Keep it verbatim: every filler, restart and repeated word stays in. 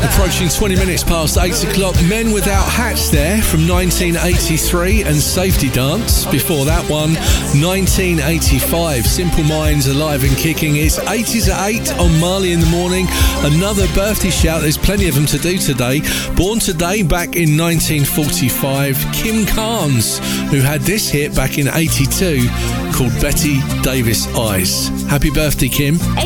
Approaching twenty minutes past eight o'clock. Men Without Hats there from nineteen eighty-three and Safety Dance. Before that one, nineteen eighty-five, Simple Minds, Alive and Kicking. It's eighties at eight on Marley in the Morning. Another birthday shout. There's plenty of them to do today. Born today back in nineteen forty-five, Kim Carnes, who had this hit back in eighty-two called Betty Davis Eyes. Happy birthday, Kim.